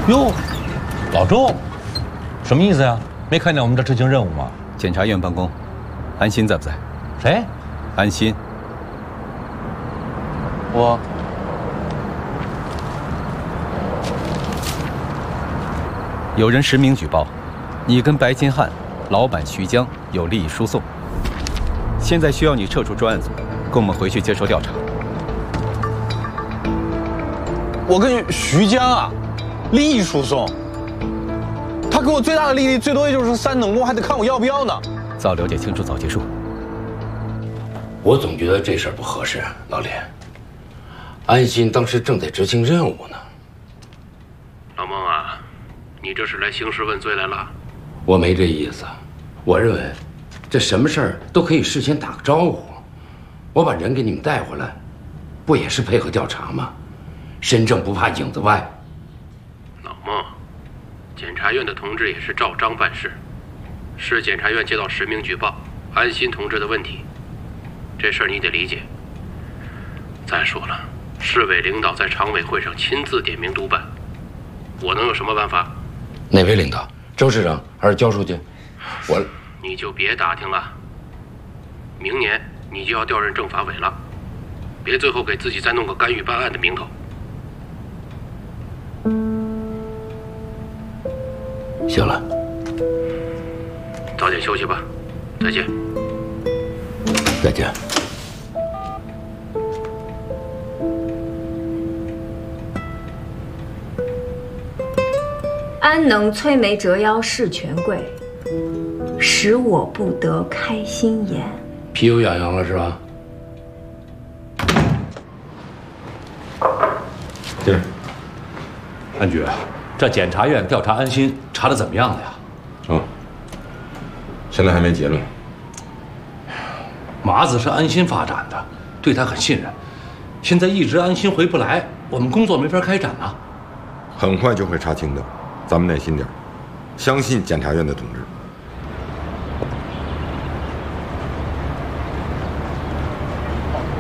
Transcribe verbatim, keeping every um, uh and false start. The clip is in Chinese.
哟，老周，什么意思呀？没看见我们这执行任务吗？ 检察院办公，安心在不在？ 谁？ 安心。 我。 有人实名举报，你跟白金汉、老板徐江有利益输送。现在需要你撤出专案组，跟我们回去接受调查。 我跟徐江啊，利益输送。他给我最大的利益，最多也就是三等功，还得看我要不要呢。 早了解清楚，早结束。 我总觉得这事儿不合适，老李。安心当时正在执行任务呢。 老孟啊，你这是来兴师问罪来了？ 我没这意思，我认为，这什么事儿都可以事先打个招呼。我把人给你们带回来，不也是配合调查吗？身正不怕影子歪。 老孟，检察院的同志也是照章办事。市检察院接到实名举报安心同志的问题，这事儿你得理解。再说了，市委领导在常委会上亲自点名督办，我能有什么办法？ 哪位领导？周市长还是焦书记？我你就别打听了。明年你就要调任政法委了，别最后给自己再弄个干预办案的名头。 行了， 早点休息吧，再见。 再见。 安能摧眉折腰事权贵，使我不得开心颜。 皮肤痒痒了是吧？ 弟儿，安局，这检察院调查安心查的怎么样了呀？ 哦，现在还没结论。 麻子是安心发展的，对他很信任。现在一直安心回不来，我们工作没法开展啊。 很快就会查清的，咱们耐心点，相信检察院的同志。